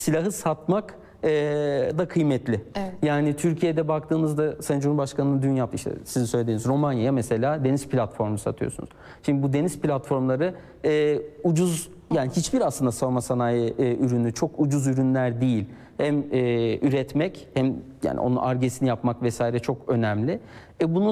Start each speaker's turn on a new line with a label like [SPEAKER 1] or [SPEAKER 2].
[SPEAKER 1] silahı satmak da kıymetli.
[SPEAKER 2] Evet.
[SPEAKER 1] Yani Türkiye'de baktığınızda Sayın Cumhurbaşkanı'nın dün yaptığı, işte sizin söylediğiniz Romanya'ya mesela deniz platformu satıyorsunuz. Şimdi bu deniz platformları ucuz, yani hiçbir aslında savunma sanayi ürünü çok ucuz ürünler değil. Hem üretmek hem yani onun Ar-Ge'sini yapmak vesaire çok önemli. Bunun